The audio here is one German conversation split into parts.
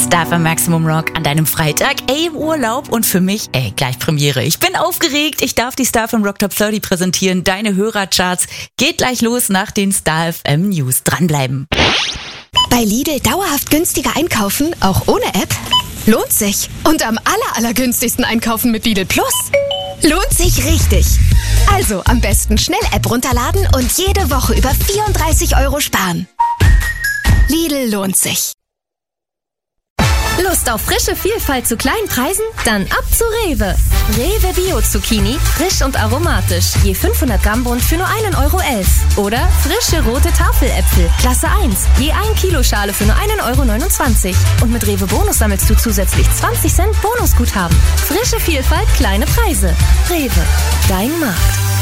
Star FM Maximum Rock an deinem Freitag, im Urlaub und für mich, gleich Premiere. Ich bin aufgeregt, ich darf die Star FM Rock Top 30 präsentieren, deine Hörercharts. Geht gleich los nach den Star FM News. Dranbleiben. Bei Lidl dauerhaft günstiger einkaufen, auch ohne App? Lohnt sich. Und am allergünstigsten einkaufen mit Lidl Plus? Lohnt sich richtig. Also am besten schnell App runterladen und jede Woche über 34 € sparen. Lidl lohnt sich. Lust auf frische Vielfalt zu kleinen Preisen? Dann ab zu Rewe. Rewe Bio Zucchini, frisch und aromatisch. Je 500 Gramm Bund für nur 1,11 €. Oder frische rote Tafeläpfel, Klasse 1. Je 1 Kilo Schale für nur 1,29 €. Und mit Rewe Bonus sammelst du zusätzlich 20 Cent Bonusguthaben. Frische Vielfalt, kleine Preise. Rewe, dein Markt.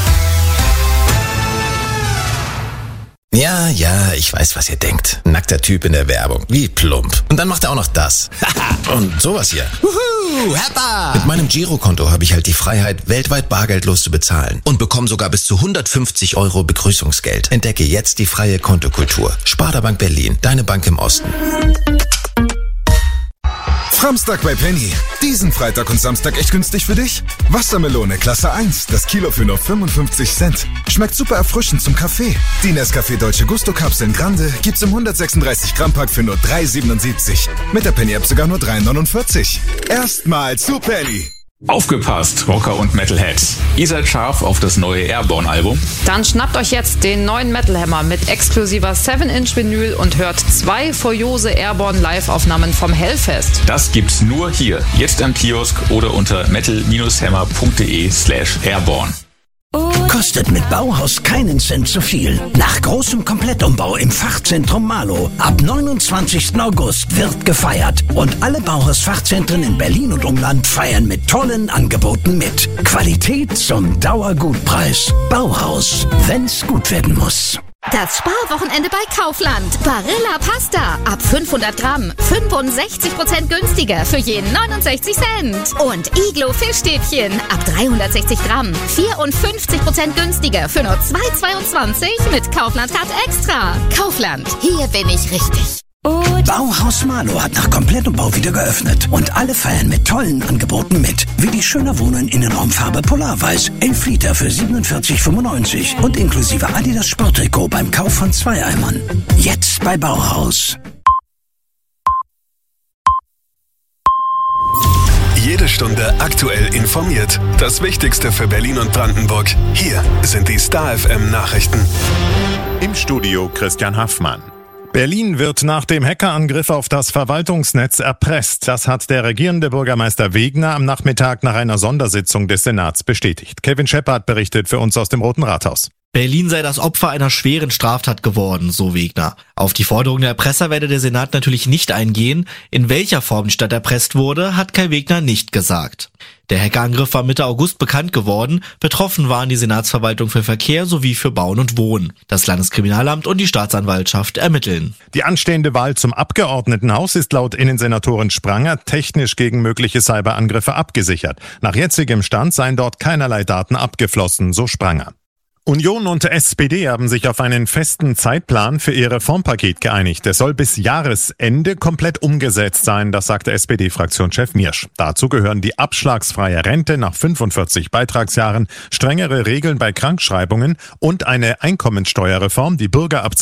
Ja, ich weiß, was ihr denkt. Nackter Typ in der Werbung. Wie plump. Und dann macht er auch noch das. Und sowas hier. Wuhu, Heppa! Mit meinem Girokonto habe ich halt die Freiheit, weltweit bargeldlos zu bezahlen. Und bekomme sogar bis zu 150 € Begrüßungsgeld. Entdecke jetzt die freie Kontokultur. Sparda Bank Berlin, deine Bank im Osten. Samstag bei Penny. Diesen Freitag und Samstag echt günstig für dich? Wassermelone Klasse 1, das Kilo für nur 55 Cent. Schmeckt super erfrischend zum Kaffee. Die Nescafé Dolce Gusto Kapseln Grande gibt's im 136 Gramm Pack für nur 3,77. Mit der Penny App sogar nur 3,49. Erstmal zu Penny. Aufgepasst, Rocker und Metalheads. Ihr seid scharf auf das neue Airborne-Album? Dann schnappt euch jetzt den neuen Metal Hammer mit exklusiver 7-Inch-Vinyl und hört 2 furiose Airborne-Live-Aufnahmen vom Hellfest. Das gibt's nur hier, jetzt am Kiosk oder unter metal-hammer.de/airborne. Kostet mit Bauhaus keinen Cent zu viel. Nach großem Komplettumbau im Fachzentrum Marlow ab 29. August wird gefeiert. Und alle Bauhaus-Fachzentren in Berlin und Umland feiern mit tollen Angeboten mit. Qualität zum Dauergutpreis. Bauhaus, wenn's gut werden muss. Das Sparwochenende bei Kaufland. Barilla Pasta. Ab 500 Gramm. 65% günstiger für je 69 Cent. Und Iglo Fischstäbchen. Ab 360 Gramm. 54% günstiger für nur 2,22 mit Kaufland-Card Extra. Kaufland. Hier bin ich richtig. Bauhaus Marlow hat nach Komplettumbau wieder geöffnet. Und alle feiern mit tollen Angeboten mit. Wie die schöner Wohnen Innenraumfarbe Polarweiß. 11 Liter für 47,95. Und inklusive Adidas Sporttrikot beim Kauf von 2 Eimern. Jetzt bei Bauhaus. Jede Stunde aktuell informiert. Das Wichtigste für Berlin und Brandenburg. Hier sind die Star FM Nachrichten. Im Studio Christian Haffmann. Berlin wird nach dem Hackerangriff auf das Verwaltungsnetz erpresst. Das hat der regierende Bürgermeister Wegner am Nachmittag nach einer Sondersitzung des Senats bestätigt. Kevin Scheppert berichtet für uns aus dem Roten Rathaus. Berlin sei das Opfer einer schweren Straftat geworden, so Wegner. Auf die Forderung der Erpresser werde der Senat natürlich nicht eingehen. In welcher Form die Stadt erpresst wurde, hat Kai Wegner nicht gesagt. Der Hackerangriff war Mitte August bekannt geworden. Betroffen waren die Senatsverwaltung für Verkehr sowie für Bauen und Wohnen. Das Landeskriminalamt und die Staatsanwaltschaft ermitteln. Die anstehende Wahl zum Abgeordnetenhaus ist laut Innensenatorin Spranger technisch gegen mögliche Cyberangriffe abgesichert. Nach jetzigem Stand seien dort keinerlei Daten abgeflossen, so Spranger. Union und SPD haben sich auf einen festen Zeitplan für ihr Reformpaket geeinigt. Es soll bis Jahresende komplett umgesetzt sein, das sagte SPD-Fraktionschef Miersch. Dazu gehören die abschlagsfreie Rente nach 45 Beitragsjahren, strengere Regeln bei Krankschreibungen und eine Einkommensteuerreform, die Bürger ab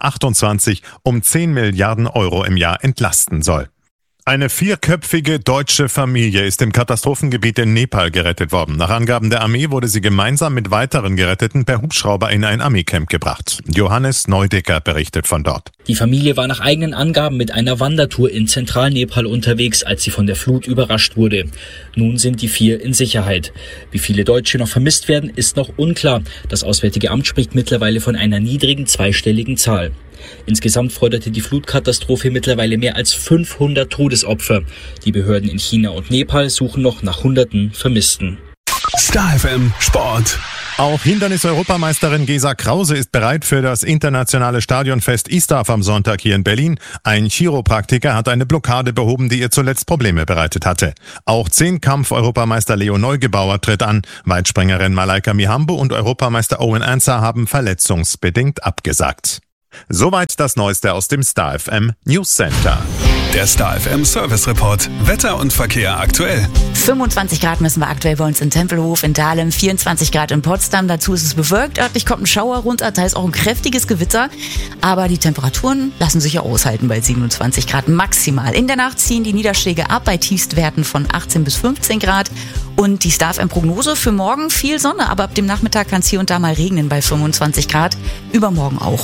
2028 um 10 Milliarden € im Jahr entlasten soll. Eine 4-köpfige deutsche Familie ist im Katastrophengebiet in Nepal gerettet worden. Nach Angaben der Armee wurde sie gemeinsam mit weiteren Geretteten per Hubschrauber in ein Armeecamp gebracht. Johannes Neudecker berichtet von dort. Die Familie war nach eigenen Angaben mit einer Wandertour in Zentralnepal unterwegs, als sie von der Flut überrascht wurde. Nun sind die 4 in Sicherheit. Wie viele Deutsche noch vermisst werden, ist noch unklar. Das Auswärtige Amt spricht mittlerweile von einer niedrigen zweistelligen Zahl. Insgesamt forderte die Flutkatastrophe mittlerweile mehr als 500 Todesopfer. Die Behörden in China und Nepal suchen noch nach Hunderten Vermissten. Star FM Sport. Auch Hindernis-Europameisterin Gesa Krause ist bereit für das internationale Stadionfest ISTAF am Sonntag hier in Berlin. Ein Chiropraktiker hat eine Blockade behoben, die ihr zuletzt Probleme bereitet hatte. Auch 10-Kampf-Europameister Leo Neugebauer tritt an. Weitspringerin Malaika Mihambo und Europameister Owen Ansah haben verletzungsbedingt abgesagt. Soweit das Neueste aus dem Star FM News Center. Der Star FM Service Report. Wetter und Verkehr aktuell. 25 Grad messen wir aktuell bei uns in Tempelhof, in Dahlem, 24 Grad in Potsdam. Dazu ist es bewölkt, örtlich kommt ein Schauer runter, da ist auch ein kräftiges Gewitter. Aber die Temperaturen lassen sich ja aushalten bei 27 Grad maximal. In der Nacht ziehen die Niederschläge ab bei Tiefstwerten von 18 bis 15 Grad. Und die Star FM-Prognose für morgen viel Sonne, aber ab dem Nachmittag kann es hier und da mal regnen bei 25 Grad. Übermorgen auch.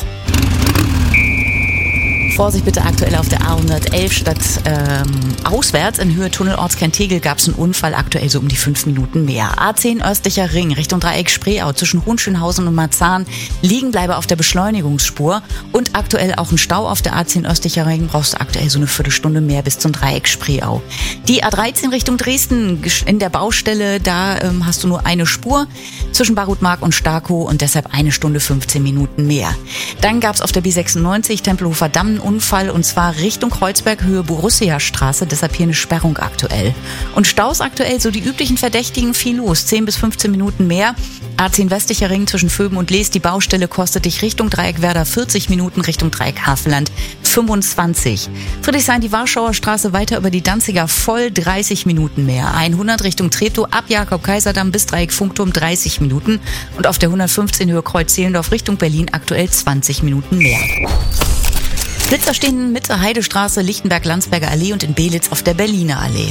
Vorsicht bitte aktuell auf der A111 statt auswärts. In Höhe Tunnel Ortskern Tegel gab es einen Unfall, aktuell so um die 5 Minuten mehr. A10 östlicher Ring Richtung Dreieck Spreeau zwischen Hohenschönhausen und Marzahn. Liegenbleibe auf der Beschleunigungsspur. Und aktuell auch ein Stau auf der A10 östlicher Ring. Brauchst du aktuell so eine Viertelstunde mehr bis zum Dreieck Spreeau. Die A13 Richtung Dresden in der Baustelle, da hast du nur eine Spur zwischen Barutmark und Starkow und deshalb 1 Stunde 15 Minuten mehr. Dann gab es auf der B96 Tempelhofer Damm einen Unfall und zwar Richtung Kreuzberg, Höhe Borussia-Straße, deshalb hier eine Sperrung aktuell. Und Staus aktuell, so die üblichen Verdächtigen, viel los, 10 bis 15 Minuten mehr. A10 westlicher Ring zwischen Vöben und Lees, die Baustelle kostet dich Richtung Dreieckwerder 40 Minuten, Richtung Dreieck Havelland 25. Friedrichshain, die Warschauer Straße weiter über die Danziger voll 30 Minuten mehr. 100 Richtung Treptow ab Jakob-Kaiserdamm bis Dreieck Funkturm 30 Minuten. Und auf der 115 Höhe Kreuz-Zehlendorf Richtung Berlin aktuell 20 Minuten mehr. Blitzer stehen Mitte Heidestraße, Lichtenberg-Landsberger Allee und in Belitz auf der Berliner Allee.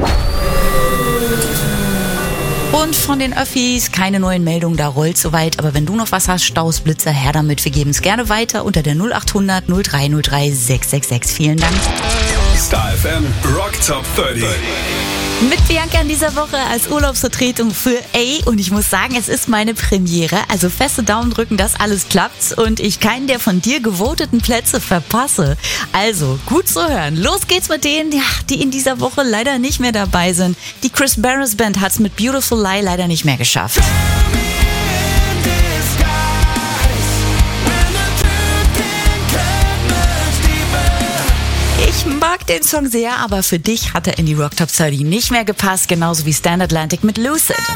Und von den Öffis keine neuen Meldungen, da rollt soweit. Aber wenn du noch was hast, Staus, Blitzer, her damit. Wir geben es gerne weiter unter der 0800 0303 666. Vielen Dank. Star FM Rock Top 30. Mit Bianca in dieser Woche als Urlaubsvertretung für A. Und ich muss sagen, es ist meine Premiere. Also feste Daumen drücken, dass alles klappt und ich keinen der von dir gevoteten Plätze verpasse. Also, gut zu hören. Los geht's mit denen, die in dieser Woche leider nicht mehr dabei sind. Die Chris Barris Band hat's mit Beautiful Lie leider nicht mehr geschafft. Ich mag den Song sehr, aber für dich hat er in die Rock Top 30 nicht mehr gepasst, genauso wie Stand Atlantic mit Lucid.